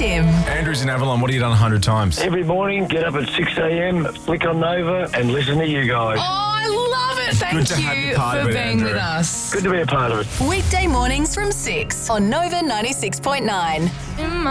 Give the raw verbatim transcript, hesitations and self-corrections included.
Tim. Andrew's in Avalon. What have you done a hundred times? Every morning, get up at six a.m, flick on Nova and listen to you guys. Oh, I love it. Thank Good to have you you part for of it, being Andrew. with us. Good to be a part of it. Weekday mornings from six on Nova ninety-six point nine.